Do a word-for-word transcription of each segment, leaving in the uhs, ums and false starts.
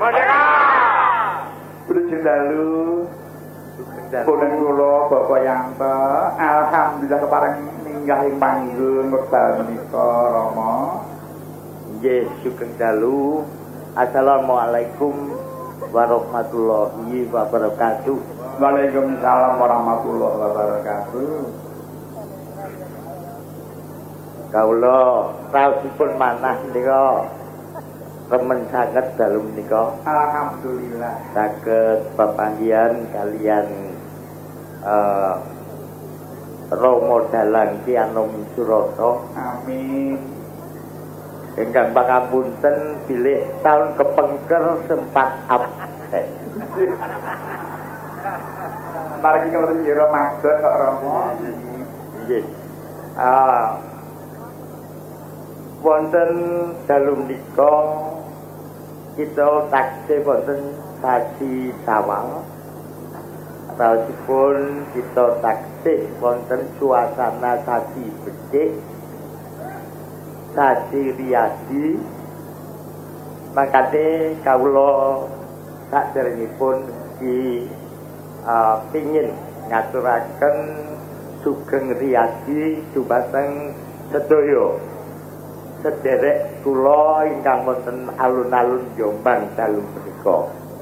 Merdeka. Budi dalu. Punen kula Bapak Yanto, alhamdulillah kepareng ninggah ing panggung wekdal menika Rama. Nggih, sugeng dalu. Assalamualaikum warahmatullahi wabarakatuh. Waalaikumsalam warahmatullahi wabarakatuh. Kawula raosipun manah nika remen sanget dalu menika. Alhamdulillah. Saged pepanggihan kalian eh Romo Dalang Ki Anom Surata. Amin. Ingkang pangapunten bilih taun kepengker sempat absen. Mari kita njero maksud kok Rama. Nggih. Ah wonten dalu menika kita taksih wonten sasi Sawal. Raosipun kita taksih wonten suasana sasi becik, sasi riyadi. Makate kawula sakderengipun di uh, pingin ngaturaken sugeng riyadi dumateng sedaya sederek kula ingkang wonten alun-alun Jombang dalu menika.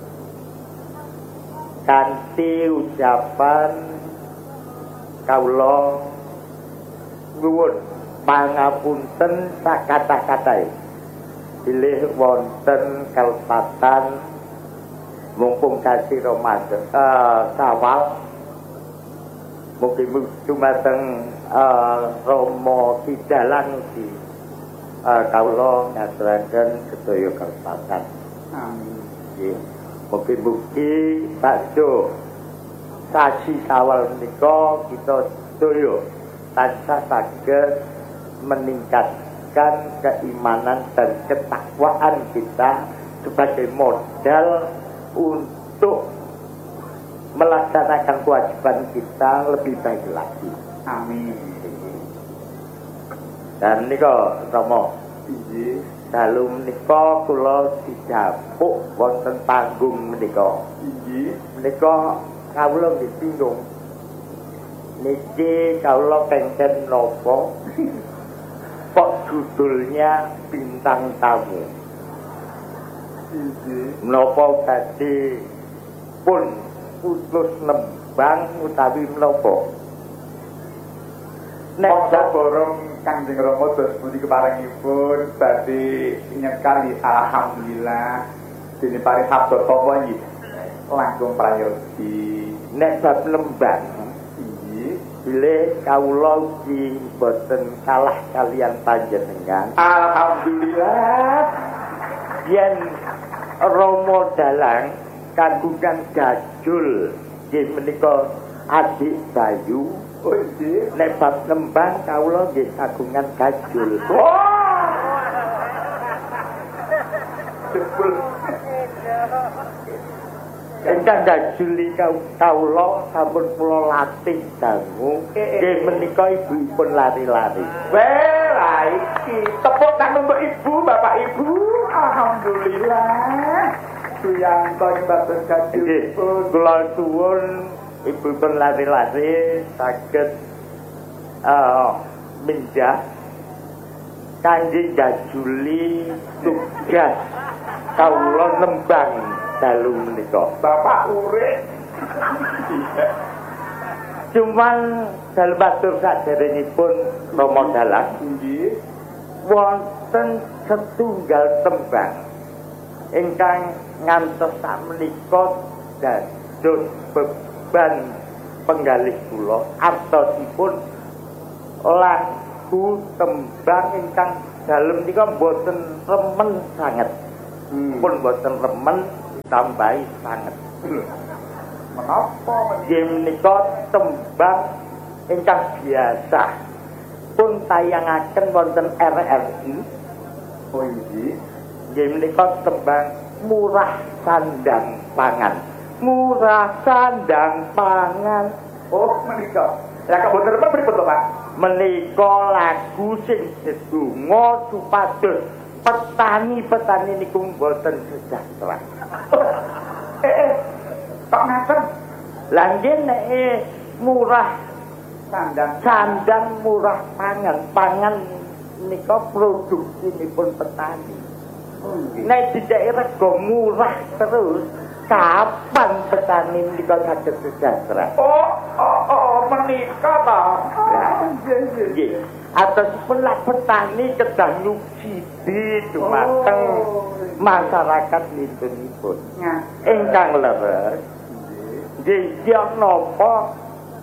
Kanthi ucapan kawula nyuwun pangapunten sakata-katae bilih wonten kelepatan mumpung kasih Ramadan uh, Sawal mugi-mugi dumateng uh, Rama Kidalang di uh, kawula ngaturaken sedaya kelepatan. Amin. Nggih. Mugi-mugi bakdo sasi Sawal menika kita sedaya tansah saged meningkatkan keimanan dan ketakwaan kita sebagai modal untuk melaksanakan kewajiban kita lebih baik lagi. Amin. Dan nika Rama, Nggih. dalu menika kula dijapuk wonten panggung menika. Nggih. Menika kawula nggih bingung. Niki kawula kengken napa? Kok judulnya bintang tamu? Nggih. Menapa badhe pun utus nembang utawi menapa? Nek Nek borong Kanjeng Rama dos pundi keparengipun badhe nyekali alhamdulillah dene pari sabda tapa nggih langkung prayogi. Nek bab nembang Nggih. bilih kawula ugi boten kalah kalian panjenengan. Alhamdulillah. Yen Romo Dalang kagungan gajul nggih menika adik Bayu. Oh nggih. Nek bab nembang kawula nggih kagungan gajul. Jebul. Ingkang gajuli kawula sampun kula latih dangu. Nggih menika ibupun lari-lari. Weh, ra iki tepuk tangan untuk ibu, bapak ibu. Alhamdulillah. Suyanto bagus gajul. Nggih, kula suwun ibupun lari-lari saged uh, minjah kangge gajuli tugas kawula nembang dalu menika. Bapak urip. Cuman dalem matur saderengipun Romo Dalang Nggih. wonten setunggal tembang ingkang ngantos sakmenika dados beban penggalih kula artosipun lagu tembang ingkang dalem nika boten remen sanget. Hmm. Pun boten remen tambahi sanget. Menapa Nggih menika tembang ingkang biasa pun tayangaken wonten R R I. Oh nggih. Nggih menika tembang murah sandang pangan. Murah sandang pangan. Oh menika. Lah kok boten pripun to, Pak? Menika lagu sing sedonga supados petani-petani niku mboten sejahtera. Eh, eh, kok ngaten? Lah nggih nek murah Sandang sandang murah pangan, pangan nika produksinipun petani. Oh, nggih. Nek dicek rega murah terus, kapan petani nika saged sejahtera? Oh, oh, oh, menika ta. Ya. Nggih. Atosipun lah petani kedah nyubsidi dumateng masyarakat lintunipun. Nah, Ingkang leres, nggih yen napa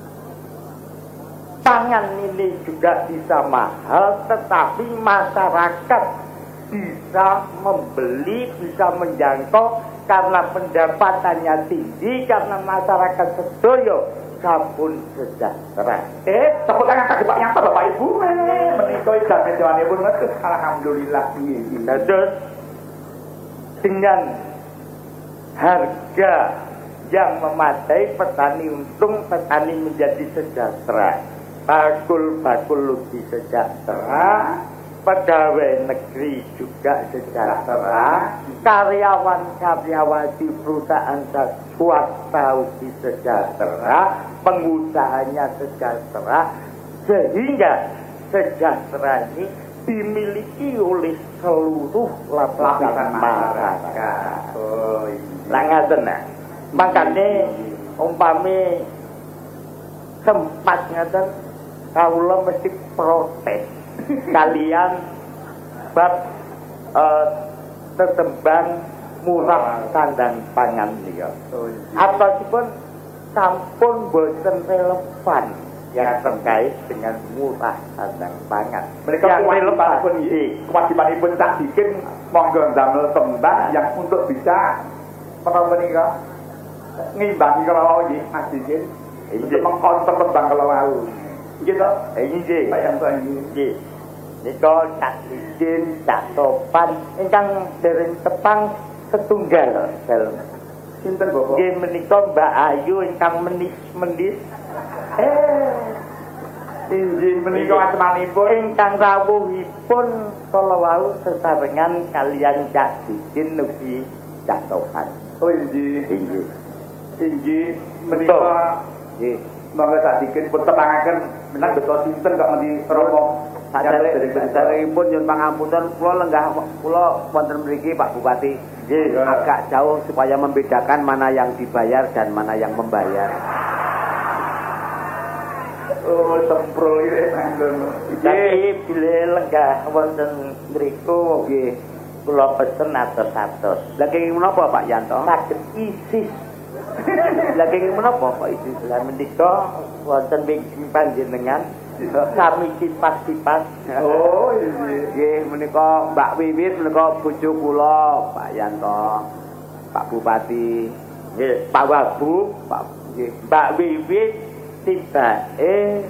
pangan ini juga bisa mahal, tetapi masyarakat bisa membeli, bisa menjangkau karena pendapatannya tinggi, karena masyarakat sedaya sampun sejahtera. eh, tepuk tangan kaki Pak Yanto Bapak Ibu. Menika ikan mejawanipun metu alhamdulillah piye. Terus dengan harga yang memadai, petani untung, petani menjadi sejahtera. Bakul-bakul lebih sejahtera, pegawai negeri juga sejahtera, karyawan-karyawan di perusahaan swasta lebih sejahtera, pengusahanya sejahtera, sehingga sejahtera ini dimiliki oleh seluruh lapisan masyarakat. Oh, iya. Lah ngaten nah. Makane umpami sempat ngaten kawula mesti protes kalian bab uh, tetembang murah sandang pangan nika. Oh, iya. Apapun sampun boten relevan yang terkait dengan murah sandang pangan. Mereka yang kewajiban pun kewajibanipun tak bikin monggo damel tembang yang untuk bisa menapa menika ngimbangi kalau nggih Mas Dikin untuk mengkonter tembang kalau mau. Gitu. Nggih. Pak Yanto nggih. Nggih. Nika tak izin tak topan ingkang dereng tepang setunggal dalem. Sinten Bapak? Nggih menika Mbak Ayu ingkang menis-menis. Eh. Injin menika asmanipun Ingkang rawuhipun kala wau sesarengan kalian Cak Dikin ugi Cak Topan. Oh injin. Inggih. Injin menika Nggih. monggo tak bikin pun tepangaken menang beto sinten kok ngendi Romo. Saderengipun nyuwun pangapunten kula lenggah kula wonten mriki Pak Bupati. Nggih. Agak jauh supaya membedakan mana yang dibayar dan mana yang membayar. Oh, sempro iki manggon. Tapi bila lenggah wonten mriku nggih kula pesen atos-atos. Lah kenging menapa Pak Yanto? Saged isis. Lah kenging menapa Pak itu? Lah menika wonten ing panjenengan sami kipas-kipas. Oh, iya. Nggih menika Mbak Wiwit menika bojo kula Pak Yanto. Pak Bupati, Nggih, Pak Wabub, Pak nggih. Mbak Wiwit tibake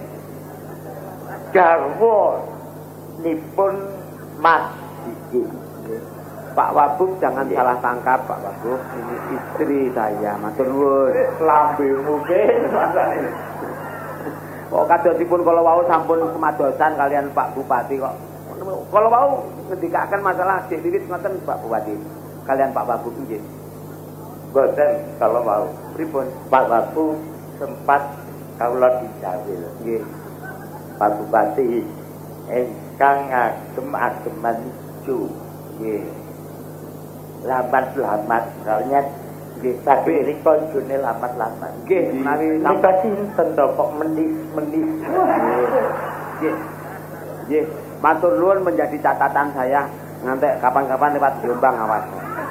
garwa nipun Mas Dikin. Pak Wabub jangan Nggih. salah tangkap Pak Wabub, ini istri saya, matur nuwun. Lambemu ke rasane. Kok kadosipun kala wau sampun kemadosan kalian Pak Bupati kok. Kala wau ngendikaken masalah Dik Wiwit ngoten Pak Bupati. Kalian Pak Wabub nggih. Boten kalau mau Pripun? Pak Wabub sempat kawula dicawil. Nggih. Pak Bupati ingkang agem-ageman ijo. Nggih. Lamat-lamat soalnya nggih tapi rika jone lamat-lamat. Nggih, menawi Nika sinten to kok menis-menis. Nggih. Nggih, matur nuwun menjadi catatan saya. Nanti kapan-kapan lewat Jombang awas.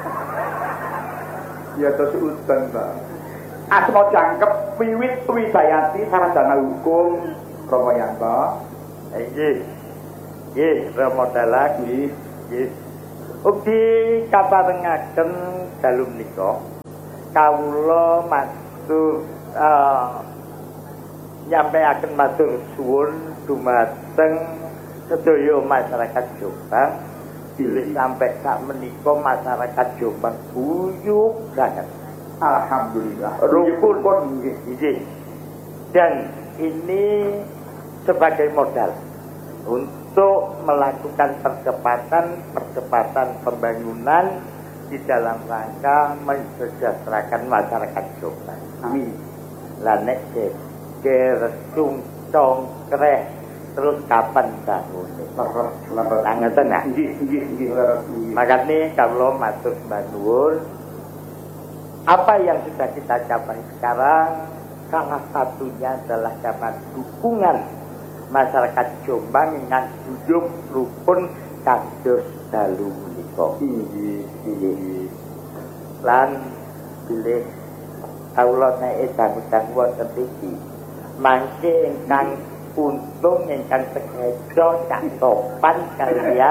Ya terus udan, Pak. Asma jangkep Wiwit Widayati sarjana hukum Romo Yanto. Nggih. Nggih, Rama Dalak nggih. Nggih. Ugi kaparengaken dalem nika kawula matur eh nyampaiaken matur suwun dumateng sedaya masyarakat Jombang. Bilih sampai sak menika masyarakat Jombang guyub banget. Alhamdulillah. Rukun pun dan ini sebagai modal untuk untuk melakukan percepatan-percepatan pembangunan di dalam rangka mensejahterakan masyarakat Jombang. Amin. Lah nek geresung congkreh terus kapan bangunnya? Leres, leres. Lah ngeten ya? Nggih, nggih, nggih, leres. Makanya kalau matur nuwun, apa yang sudah kita capai sekarang salah satunya adalah karena dukungan masyarakat Jombang yang duduk rukun kados dalu menika. Inggih, inggih. Lan bilih kawula nek dangu-dangu wonten iki mangke ingkang untung ingkang sekejo cak topan kalian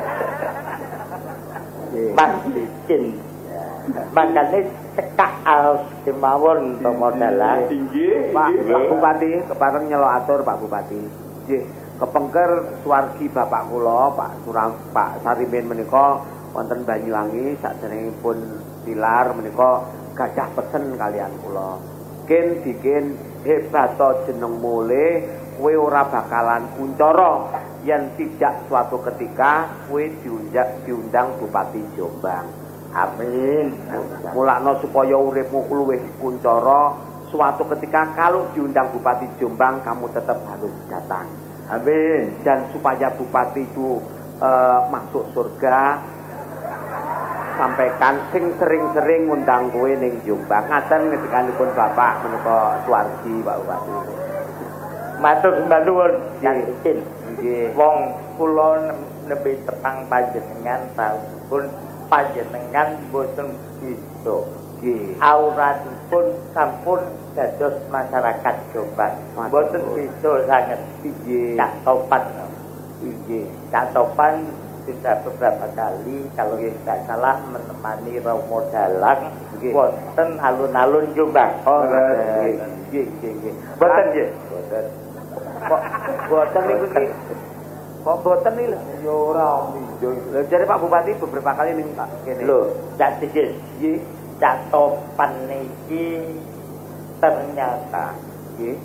Mas bikin makanya cekak aos kemawon to modalan. Inggih, Pak inggih. Bupati kepareng nyelok atur Pak Bupati. Nggih, kepengker suwargi bapak kula Pak Surang Pak Sarimin menika wonten Banyuwangi saderengipun tilar menika gadah pesen kalian kula. Kin bikin hebato jeneng mule kowe ora bakalan kuncara yen tidak suatu ketika kowe diundang diundang Bupati Jombang. Amin. Mulakno supaya uripmu luwih kuncara suatu ketika kalau diundang Bupati Jombang kamu tetap harus datang. Amin. Dan supaya Bupati itu uh, masuk surga, sampaikan sing sering-sering ngundang kowe ning Jombang. Ngaten ngendikanipun Bapak menika suwargi Pak Bupati. Matur nuwun Kanjeng. Nggih. Wong kula nembe tepang panjenengan pun panjenengan boten bisa. Nggih. Auratipun sampun dados masyarakat Jombang. Boten bisa sanget. Nggih. Cak topan. Nggih. Cak topan sudah beberapa kali kalau tidak salah menemani Romo Dalang wonten alun-alun Jombang. Oh, nggih, nggih, nggih. Boten nggih. Boten. Kok boten niku iki? Kok boten iki lho? Ya ora minjo. Lha jare Pak Bupati beberapa kali ning kene. Lho, Cak Sigit. Nggih. Cak topan niki ternyata Nggih.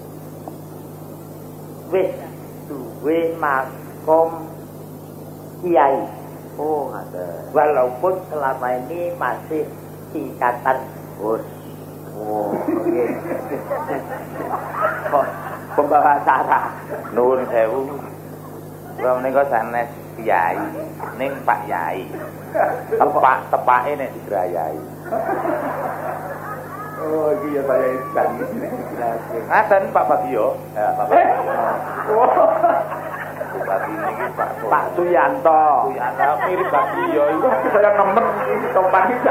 wis duwe makom kiai. Oh, ngaten. Walaupun selama ini masih tingkatan bos. Oh, nggih. Kok pembawa acara. Nuwun sewu. Kula menika sanes kiai ning Pak Yai. Tepak tepake nek digrayai. Oh, iki ya saya ikan. Ngaten Pak Bagio. Ya, Pak Bagio. Bupati niki Pak Pak Suyanto. Suyanto mirip Bagio iku. Saya nemen iki topan iki.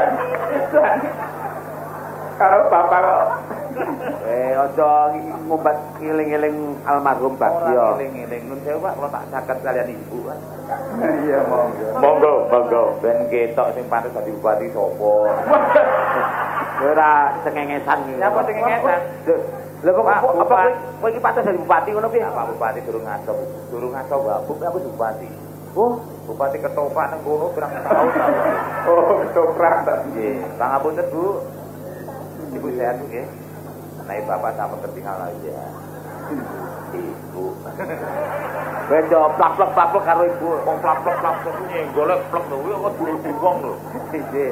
Karo bapak kok. Eh, aja ngumbat ngiling-iling almarhum Bagio. Eling-eling nun sewu Pak, kula tak caket kalian ibu kan. Iya, monggo. Monggo, monggo. Ben ketok sing pantes dadi bupati sapa. Ora cengengesan iki. Siapa cengengesan? Lha kok Pak, apa Bupati. kowe iki patah dari bupati ngono piye? Pak Bupati durung ngaso. Durung ngaso wabuk aku bupati. Oh, Bupati ketoprak nang kono pirang tahun ta. Oh, ketoprak ta. Nggih, pangapunten Bu. Ibu sehat Bu nggih. Nek Bapak sampe ketinggal aja. Ibu. beda plak-plak plak-plak karo ibu. Wong plak-plak-plak nyenggolek plek lho, kok dulu wong lho. Nggih.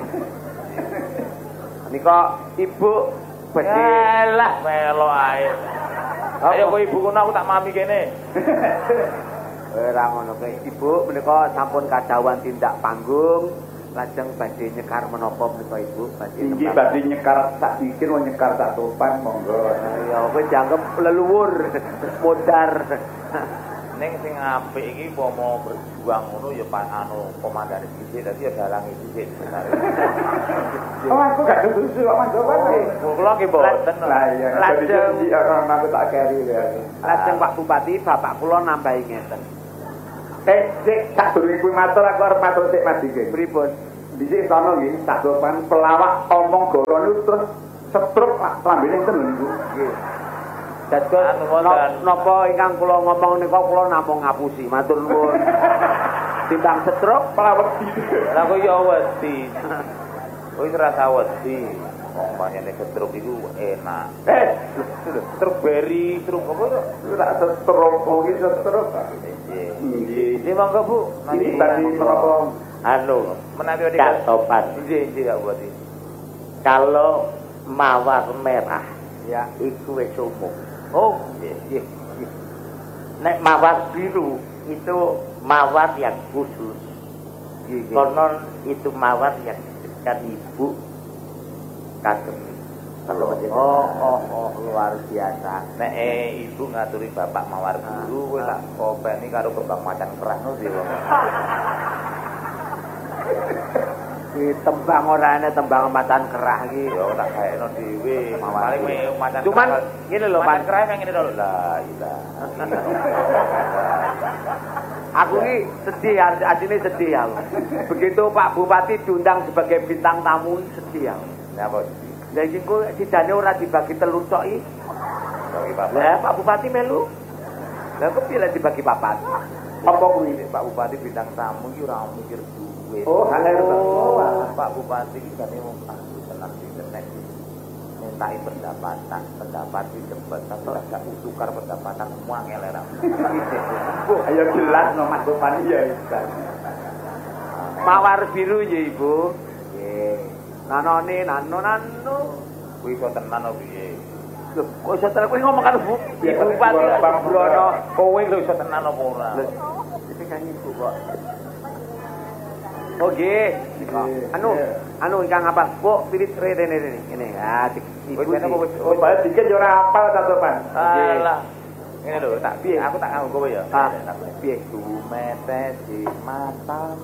Nika ibu badhe Alah, melo ae. Ayo kowe ibu kono aku tak mami kene. ora ngono kowe. Ibu menika sampun kadhawan tindak panggung lajeng badhe nyekar menapa menika ibu badhe Iki badhe nyekar sak dikir wong nyekar sak topan monggo. ya kowe dianggep leluhur modar. Ning sing apik iki pomo berjuang ngono ya Pak anu komandane dhisik dadi ya dalangi dhisik. Oh, aku gak setuju kok Mas Bapak. Kula ki mboten. Lah iya, jadi janji orang aku tak keri ya. Lajeng Pak Bupati bapak kula nambahi ngeten. Eh, sik tak durung kuwi matur aku arep matur sik Mas iki. Pripun? Dhisik sono nggih, tak dopan pelawak omong goro niku terus setruk lambene enten lho niku. Nggih. Dados Anu wonten. napa ingkang kula ngomong nika kula namung ngapusi. Matur nuwun. Timbang setruk Pelawak di. Lah kok ya wedi. Kowe ora tau wedi. Wong banyane setruk iku enak. Eh, Strawberry, truk apa itu? tak setruk, oh iki setruk. Nggih. Ini monggo Bu. Ini tadi menapa? Anu, Menawi Kak Topan. Nggih, nggih Kak Bupati. Kalau mawar merah Ya. itu wis umum. Oh, nggih, nggih. Nek mawar biru itu mawar yang khusus. Konon itu mawar yang disebutkan ibu kagem. Kalau Oh, oh, oh, luar biasa. Nek eh, ibu ngaturi bapak mawar biru kowe tak kopeni karo kembang macan kerah no sih wong. Ki tembang ora ana tembang macan kerah iki. Ya tak gaekno dhewe. Mawar Paling biru. me macan Cuman kerah. ngene lho, macan Pak. kerah yang ngene lho. La ilah. Aku ki sedih, asline sedih aku. Begitu Pak Bupati diundang sebagai bintang tamu sedih aku. Napa? Lah iki kok sidane ora dibagi telu tok iki. Bagi bapak. Lah Pak Bupati melu. Lah kok piye dibagi papat? Apa kuwi Pak Bupati bintang tamu iki ora mikir duit. Oh, haler Oh, oh. Pak Bupati iki jane wong aku seneng di internet. Mintai pendapatan, pendapat di debat, tapi ora gak tukar pendapatan muangel era. Ayo jelas no Mas Bupati ya. Mawar biru ya Ibu. Nggih. Nanone nano nano. Kuwi iso tenan opo piye? Loh, kok iso tenan kuwi ngomong karo Bu. Ya, Ibu Bupati Bang Brono. Kowe lho iso tenan apa ora? Iki kan Ibu kok. Oh nggih. Anu, anu ingkang apa? Bu, pirit rene rene ngene. Ha, Ibu. Kowe apa wis Oh, balik dikit yo ora hafal ta, Topan. Alah. Ngene lho, tak piye? Aku tak nganggo kowe ya. Ah, piye? Dumete di mata.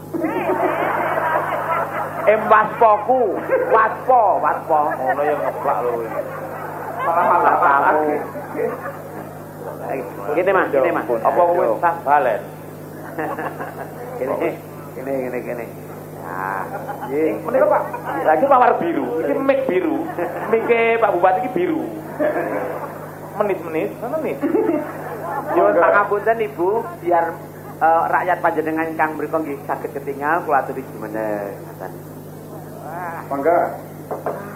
Em waspoku. Waspo, waspo. Ngono ya ngeplak lho kowe. Malah malah Kene Mas, kene Mas. Apa kowe sak balen? Kene, kene, kene, kene. Nah, nggih. Menika Pak, lagi mawar biru. Iki mik biru. Mike Pak Bupati iki biru. Menit-menit, ngono nih. Nyuwun pangapunten Ibu, biar eh, rakyat panjenengan kang mriku nggih saged ketingal kula aturi jumeneng. Ngoten. Mangga.